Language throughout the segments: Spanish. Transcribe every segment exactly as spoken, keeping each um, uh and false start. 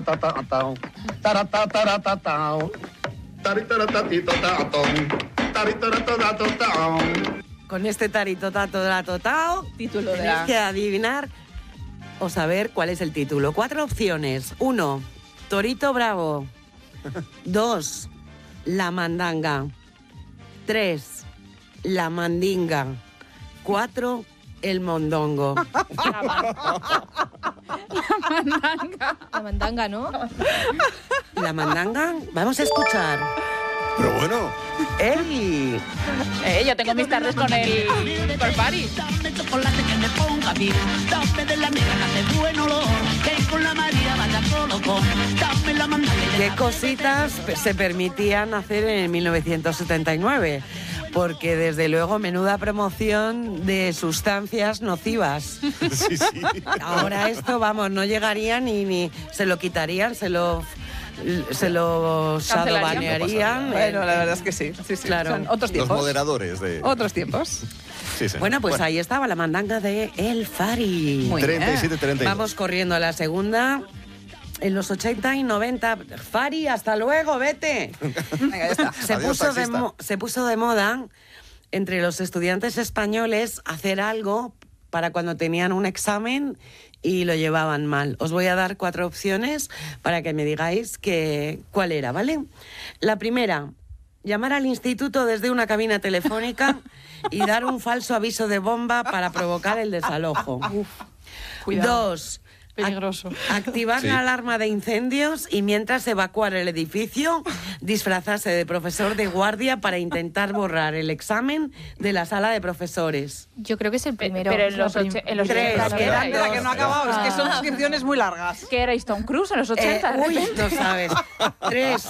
Taratatatatao. Taratatatatao. Taritaratatitotatao. Taritaratatao. Con este taritotatotao, Título de tenéis la... que adivinar o saber cuál es el título. Cuatro opciones. Uno, Torito Bravo. Dos, La Mandanga. Tres, La Mandinga. Cuatro, El Mondongo. La mandanga. La mandanga, ¿no? La Mandanga. Vamos a escuchar. Pero bueno. ¡Ey! Eh, yo tengo mis tardes con el con Fari. Dame chocolate que me ponga bien. Dame de la negra de buen olor. Que con la María vaya colocón. Dame la mandanga. ¿Qué cositas se permitían hacer en mil novecientos setenta y nueve? Porque desde luego menuda promoción de sustancias nocivas. Sí, sí. Ahora esto, vamos, no llegaría ni, ni se lo quitarían, se lo se lo Cancelarían. shadobanearían. Bueno, la verdad es que sí. sí, sí. Claro. Son otros Los tiempos. moderadores de... Otros tiempos. Sí, sí. Bueno, pues ahí estaba la mandanga de El Fari. Muy bien. treinta y siete treinta y dos. Vamos corriendo a la segunda. En los ochenta y noventa, Fari, hasta luego, vete. Venga, ya está. Se, Adiós, puso de taxista. mo- se puso de moda entre los estudiantes españoles hacer algo para cuando tenían un examen y lo llevaban mal. Os voy a dar cuatro opciones para que me digáis que, cuál era, ¿vale? La primera, llamar al instituto desde una cabina telefónica y dar un falso aviso de bomba para provocar el desalojo. Cuidado. Dos, Peligroso. activar Sí. la alarma de incendios y mientras evacuar el edificio, disfrazarse de profesor de guardia para intentar borrar el examen de la sala de profesores. Yo creo que es el Pe- primero. pero en los, La prim- oche- en los Tres, ochenta, que ¿no? eran Espera, que no ha acabado. Es que son descripciones muy largas. ¿Qué era Tom Cruise en los Eh, ochenta? de uy, repente? no sabes. Tres,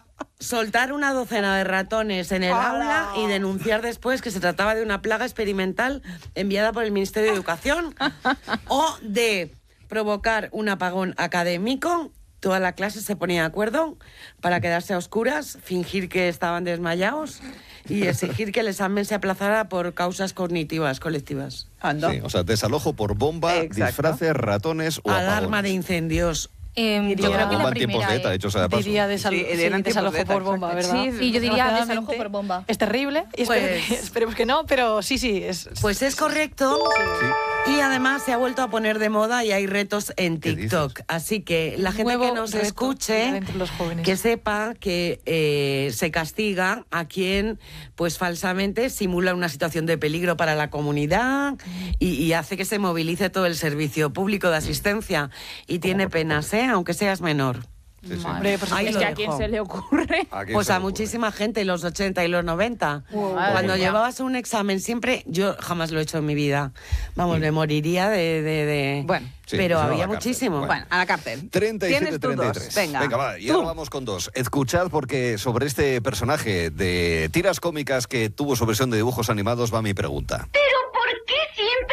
soltar una docena de ratones en el aula y denunciar después que se trataba de una plaga experimental enviada por el Ministerio de Educación. O de provocar un apagón académico. Toda la clase se ponía de acuerdo para quedarse a oscuras, fingir que estaban desmayados y exigir que el examen se aplazara por causas cognitivas colectivas. Anda. Sí, o sea, desalojo por bomba, Exacto. disfraces, ratones o Alarma apagones. de incendios. Em, yo Todo creo que bomba la en tiempos primera, de ETA, ¿eh? dicho sea de paso. Diría desal Sí, sí, eran tiempos desalojo de ETA, por bomba, exacto. ¿verdad? Sí, sí, yo diría Desgraciadamente, desalojo por bomba. Es terrible y espero Pues- que- esperemos que no, pero sí, sí. Es, Pues es correcto. Y además se ha vuelto a poner de moda y hay retos en ¿Qué TikTok. dices? Así que la gente Nuevo que nos reto escuche, entre los jóvenes. que sepa que eh, se castiga a quien pues falsamente simula una situación de peligro para la comunidad y, y hace que se movilice todo el servicio público de asistencia. Y tiene penas, ¿eh? Aunque seas menor. Sí, sí. Hombre, pues Ahí es lo que a dejo. quién se le ocurre. ¿A quién Pues se a le ocurre? muchísima gente en los ochenta y los noventa. Wow. Cuando Madre llevabas un examen siempre, yo jamás lo he hecho en mi vida. Vamos, me moriría de... de, de- Bueno. Sí, pero pues no, a había la cárcel. muchísimo. Bueno, a la cárcel. treinta y siete Tienes tú treinta y dos. tres. Venga. va, y Tú. ahora vamos con dos. Escuchad porque sobre este personaje de tiras cómicas que tuvo su versión de dibujos animados va mi pregunta. ¿Pero por qué siempre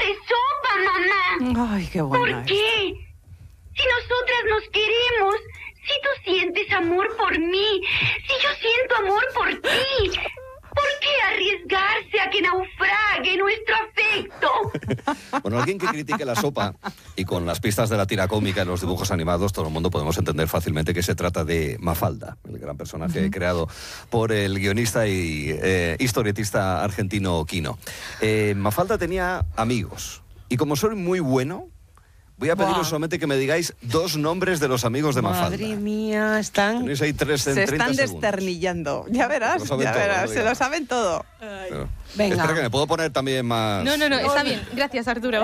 sopa, mamá? Ay, qué ¿Por bueno. qué? Si nosotras nos queremos, si tú sientes amor por mí, si yo siento amor por ti, ¿por qué arriesgarse a que naufrague nuestro afecto? Bueno, alguien que critique la sopa y con las pistas de la tira cómica en los dibujos animados, todo el mundo podemos entender fácilmente que se trata de Mafalda, el gran personaje creado por el guionista y eh, historietista argentino Quino. Eh, Mafalda tenía amigos y como soy muy bueno, voy a pediros Buah. solamente que me digáis dos nombres de los amigos de Mafalda. Madre mía, están... Tenéis ahí tres en Se treinta están segundos. desternillando. Ya verás, Lo saben ya todo, verás. no Se lo digamos. saben todo. Pero- Venga. Espera que me puedo poner también más... No, no, no, está bien. Gracias, Arturo.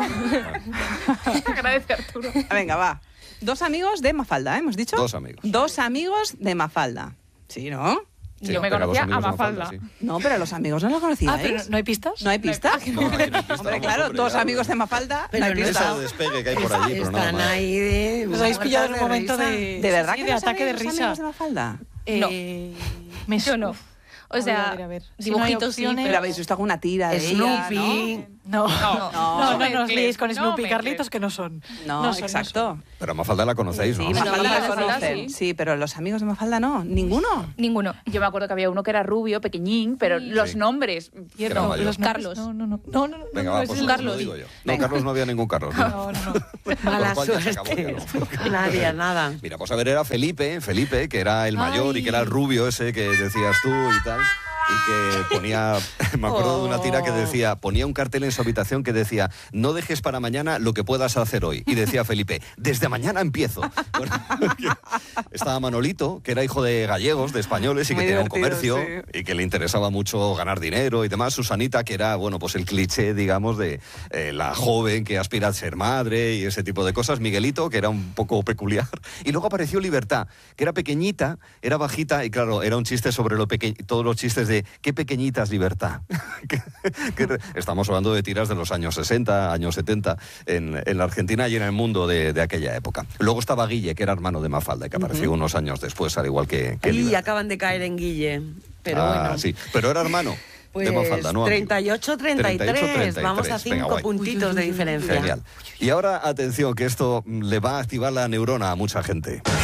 Agradece, Arturo. Venga, va. Dos amigos de Mafalda, ¿eh? ¿Hemos dicho? Dos amigos. Dos amigos de Mafalda. Sí, ¿no? Sí, Yo me pero dos conocía a amigos de Mafalda. sí. No, pero los amigos no los conocíais. Ah, pero ¿no hay pistas? ¿No hay pistas? No, aquí no hay pistas, Hombre, vamos, claro, hombre, dos ya. amigos de Mafalda, Pero no hay no pistas. Esa de despegue que hay por allí, pero nada Están más. ahí de... Os habéis pillado en un muertas momento risa. de... ¿De verdad sí, que de no ataque de sabéis los risa. amigos de Mafalda? Eh, me Yo no. su- O sea, a ver, a ver. Si no hay dibujitos sí, opciones- Pero habéis visto alguna tira de ella, Snoopy. ¿no? No, No, no, no, no mezcles, nos liéis con no Snoopy y mezcles. Carlitos, que no son. No, No son, exacto. Pero a Mafalda la conocéis, ¿no? Sí, Mafalda Sí, la Mafalda, conocen. sí. Sí, pero los amigos de Mafalda no. Ninguno. Ninguno. Yo me acuerdo que había uno que era rubio, pequeñín, pero los Sí. nombres... Que era mayor. Los nombres- Carlos. No, no, no. No, no, no, Venga, no, va, es pues el lo- Carlos. lo digo yo. No, Carlos no había ningún Carlos. ¿no? No, no, no. Mala Por lo cual ya se acabó, suerte. claro. Nadie, nada. Mira, pues a ver, era Felipe, Felipe, que era el mayor y que era el rubio ese que decías tú y tal. Y que ponía, me acuerdo de una tira que decía, ponía un cartel en su habitación que decía, no dejes para mañana lo que puedas hacer hoy. Y decía Felipe, desde mañana empiezo. Bueno, estaba Manolito, que era hijo de gallegos, de españoles, y que Muy tenía un divertido, comercio sí. y que le interesaba mucho ganar dinero y demás. Susanita, que era, bueno, pues el cliché, digamos, de eh, la joven que aspira a ser madre y ese tipo de cosas. Miguelito, que era un poco peculiar. Y luego apareció Libertad, que era pequeñita, era bajita y claro, era un chiste sobre lo pequeño, todos los chistes de qué pequeñita es Libertad. que, que estamos hablando de tiras de los años sesenta, años setenta, en, en la Argentina y en el mundo de, de aquella época. Luego estaba Guille, que era hermano de Mafalda, que apareció uh-huh. unos años después, al igual que, que Y Libertad. acaban de caer en Guille. Pero ah, bueno. sí, pero era hermano. Pues de Mafalda, ¿no? treinta y ocho treinta y tres. Vamos a cinco Venga, puntitos de diferencia. Genial. Y ahora, atención, que esto le va a activar la neurona a mucha gente.